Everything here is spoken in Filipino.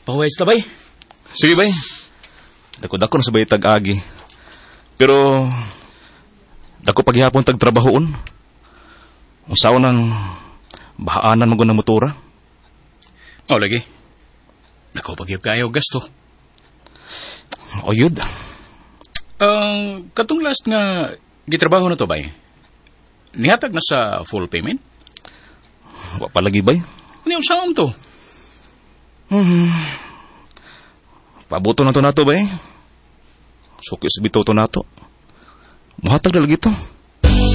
Pahuwes ta bay? Sige bay. Dako-dako na sa bay tag-agi. Pero dako paghihapon tag-trabahoon. Unsaon ng bahaanan mo ng motora? O, lagi. Ako pagyap kayo gasto. O yun. Katong last nga gitrabaho na to bay? Nihatag na sa full payment? Wa palagi bay. Ano yung saan to? Pabuto na to bay. Sukis bito to na to. Muhatag na lagi to.